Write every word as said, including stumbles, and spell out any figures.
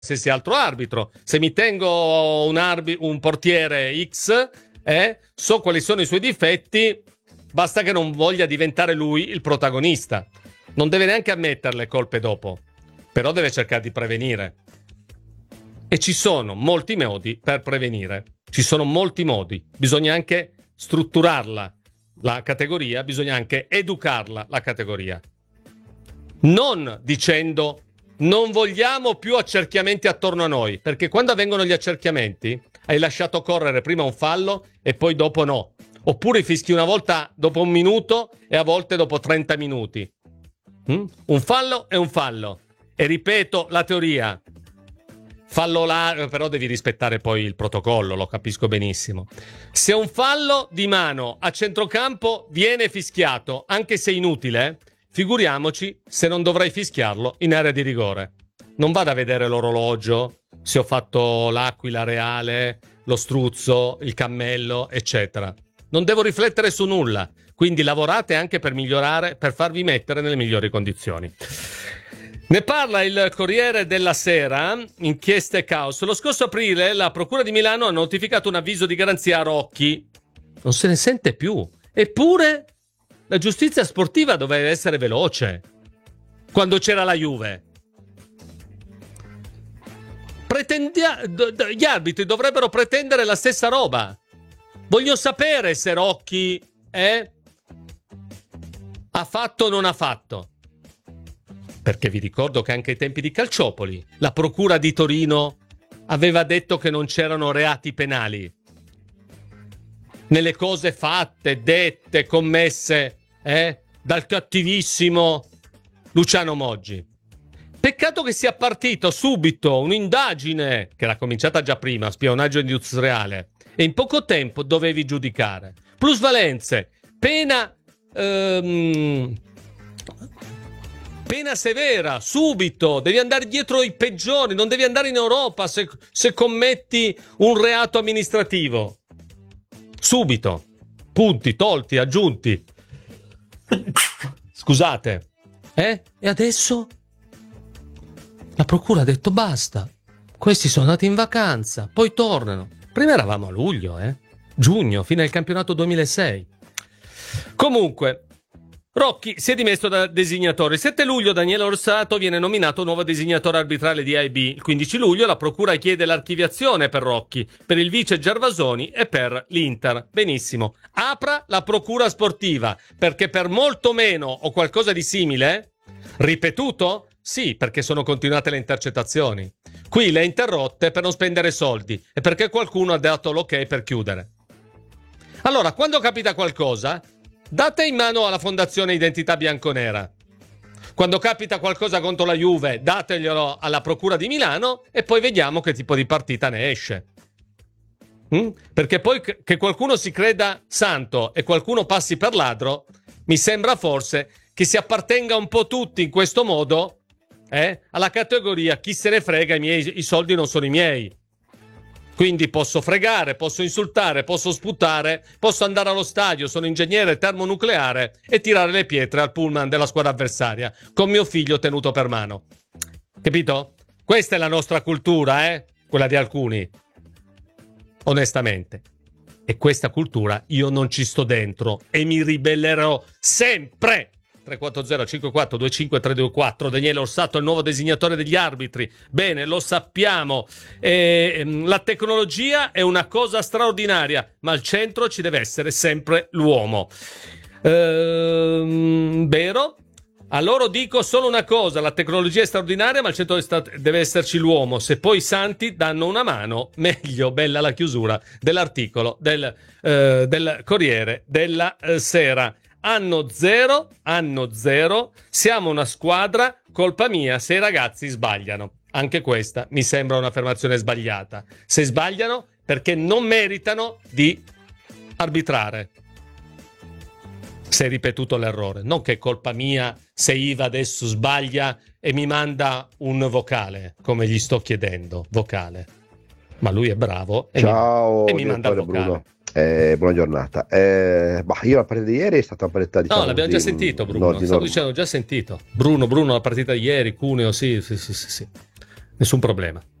qualsiasi altro arbitro. Se mi tengo un, arbi- un portiere X, eh, so quali sono i suoi difetti, basta che non voglia diventare lui il protagonista. Non deve neanche ammettere le colpe dopo, però deve cercare di prevenire. E ci sono molti modi per prevenire. Ci sono molti modi. Bisogna anche strutturarla, la categoria, bisogna anche educarla, la categoria. Non dicendo non vogliamo più accerchiamenti attorno a noi, perché quando avvengono gli accerchiamenti hai lasciato correre prima un fallo e poi dopo no. Oppure fischi una volta dopo un minuto e a volte dopo trenta minuti. Mm? Un fallo è un fallo. E ripeto la teoria. Fallo là, però devi rispettare poi il protocollo, lo capisco benissimo. Se un fallo di mano a centrocampo viene fischiato, anche se inutile, figuriamoci se non dovrei fischiarlo in area di rigore. Non vado a vedere l'orologio, se ho fatto l'aquila reale, lo struzzo, il cammello, eccetera. Non devo riflettere su nulla, quindi lavorate anche per migliorare, per farvi mettere nelle migliori condizioni. Ne parla il Corriere della Sera, inchieste e caos. Lo scorso aprile la Procura di Milano ha notificato un avviso di garanzia a Rocchi. Non se ne sente più. Eppure la giustizia sportiva doveva essere veloce. Quando c'era la Juve. Pretendia- gli arbitri dovrebbero pretendere la stessa roba. Voglio sapere se Rocchi eh, ha fatto o non ha fatto. Perché vi ricordo che anche ai tempi di Calciopoli la Procura di Torino aveva detto che non c'erano reati penali nelle cose fatte, dette, commesse eh, dal cattivissimo Luciano Moggi. Peccato che sia partito subito un'indagine che era cominciata già prima, spionaggio industriale, e in poco tempo dovevi giudicare. Plusvalenze, pena... Ehm, Pena severa, subito, devi andare dietro i peggiori, non devi andare in Europa se, se commetti un reato amministrativo. Subito, punti, tolti, aggiunti. Scusate. Eh? E adesso? La procura ha detto basta, questi sono andati in vacanza, poi tornano. Prima eravamo a luglio, eh? Giugno, fino al campionato duemilasei. Comunque... Rocchi si è dimesso da designatore. Il sette luglio Daniele Orsato viene nominato nuovo designatore arbitrale di A I B. Il quindici luglio la procura chiede l'archiviazione per Rocchi, per il vice Gervasoni e per l'Inter. Benissimo. Apra la procura sportiva, perché per molto meno o qualcosa di simile, ripetuto? Sì, perché sono continuate le intercettazioni. Qui le ha interrotte per non spendere soldi e perché qualcuno ha dato l'ok per chiudere. Allora, quando capita qualcosa... date in mano alla Fondazione Identità Bianconera. Quando capita qualcosa contro la Juve, dateglielo alla Procura di Milano e poi vediamo che tipo di partita ne esce. Mm? Perché poi che qualcuno si creda santo e qualcuno passi per ladro, mi sembra forse che si appartenga un po' tutti in questo modo eh, alla categoria chi se ne frega, i, miei, i soldi non sono i miei. Quindi posso fregare, posso insultare, posso sputare, posso andare allo stadio, sono ingegnere termonucleare e tirare le pietre al pullman della squadra avversaria con mio figlio tenuto per mano. Capito? Questa è la nostra cultura, eh? Quella di alcuni. Onestamente. E questa cultura io non ci sto dentro e mi ribellerò sempre. tre quattro zero cinque quattro due cinque tre due quattro. Daniele Orsato è il nuovo designatore degli arbitri. Bene, lo sappiamo. E, la tecnologia è una cosa straordinaria, ma al centro ci deve essere sempre l'uomo. Ehm, vero? A loro dico solo una cosa: la tecnologia è straordinaria, ma al centro deve esserci l'uomo. Se poi i santi danno una mano, meglio. Bella la chiusura dell'articolo del, eh, del Corriere della eh, Sera. Anno zero, anno zero, siamo una squadra, colpa mia se i ragazzi sbagliano. Anche questa mi sembra un'affermazione sbagliata. Se sbagliano, perché non meritano di arbitrare. Se è ripetuto l'errore. Non che è colpa mia se Iva adesso sbaglia e mi manda un vocale, come gli sto chiedendo, vocale. Ma lui è bravo e Ciao, mi, e mi manda il vocale. Bruno. Eh, buona giornata. Eh, bah, io la partita di ieri è stata una partita, diciamo, no, l'abbiamo di, già sentito, Bruno. No, Stavo norm- dicendo, già sentito. Bruno, Bruno, la partita di ieri, Cuneo, sì, sì, sì, sì. sì. Nessun problema.